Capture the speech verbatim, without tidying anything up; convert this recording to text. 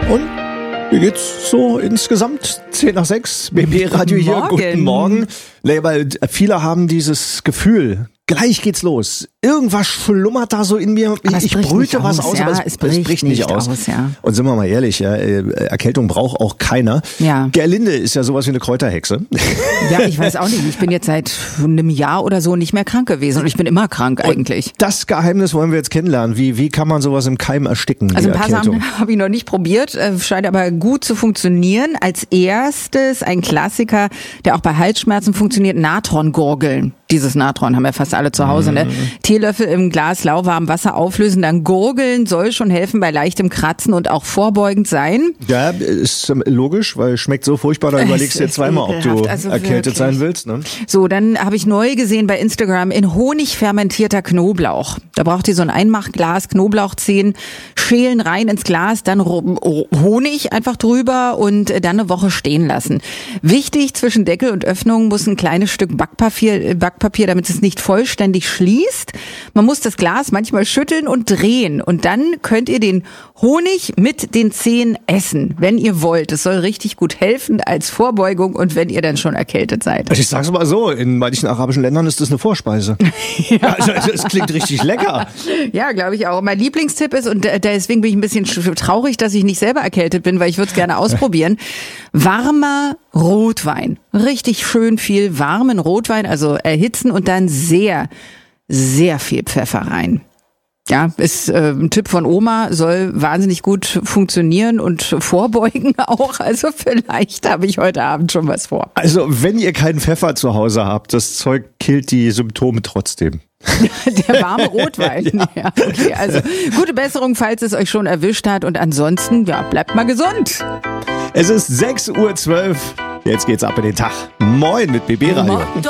Und wie geht's so insgesamt? zehn nach sechs, B B Radio hier, Morgen. guten Morgen. Nee, weil viele haben dieses Gefühl, gleich geht's los. Irgendwas schlummert da so in mir. Aber es Ich bricht brüte nicht was aus, aus, ja, aber es, es bricht es bricht nicht, nicht aus. aus, ja. Und sind wir mal ehrlich, ja, Erkältung braucht auch keiner. Ja. Gerlinde ist ja sowas wie eine Kräuterhexe. Ja, ich weiß auch nicht. Ich bin jetzt seit einem Jahr oder so nicht mehr krank gewesen und ich bin immer krank eigentlich. Das Geheimnis wollen wir jetzt kennenlernen. Wie, wie kann man sowas im Keim ersticken, Also die ein paar Erkältung? Sachen habe ich noch nicht probiert, äh, scheint aber gut zu funktionieren. Als erstes ein Klassiker, der auch bei Halsschmerzen funktioniert, Natron-Gurgeln. Dieses Natron haben wir fast alle zu Hause, ne? Teelöffel im Glas lauwarmem Wasser auflösen, dann gurgeln, soll schon helfen bei leichtem Kratzen und auch vorbeugend sein. Ja, ist logisch, weil schmeckt so furchtbar, da Es überlegst du dir ist zweimal, ob du ekelhaft, also erkältet wirklich. sein willst. Ne? So, dann habe ich neu gesehen bei Instagram in Honig fermentierter Knoblauch. Da braucht ihr so ein Einmachglas Knoblauchzehen, schälen rein ins Glas, dann Ro- Honig einfach drüber und dann eine Woche stehen lassen. Wichtig, zwischen Deckel und Öffnung muss ein kleines Stück Backpapier, Backpapier, damit es nicht vollständig schließt. Man muss das Glas manchmal schütteln und drehen und dann könnt ihr den Honig mit den Zehen essen, wenn ihr wollt. Es soll richtig gut helfen als Vorbeugung und wenn ihr dann schon erkältet seid. Also ich sag's mal so, in manchen arabischen Ländern ist das eine Vorspeise. ja. Also es klingt richtig lecker. Ja, glaube ich auch. Mein Lieblingstipp ist, und deswegen bin ich ein bisschen traurig, dass ich nicht selber erkältet bin, weil ich würde es gerne ausprobieren, warmer Rotwein. Richtig schön viel warmen Rotwein, also erhitzen und dann sehr, sehr viel Pfeffer rein. Ja, ist äh, ein Tipp von Oma, soll wahnsinnig gut funktionieren und vorbeugen auch. Also vielleicht habe ich heute Abend schon was vor. Also wenn ihr keinen Pfeffer zu Hause habt, das Zeug killt die Symptome trotzdem. Der warme Rotwein. ja. ja, okay. Also gute Besserung, falls es euch schon erwischt hat. Und ansonsten, ja, bleibt mal gesund. Es ist sechs Uhr zwölf. Jetzt geht's ab in den Tag. Moin mit B B Radio.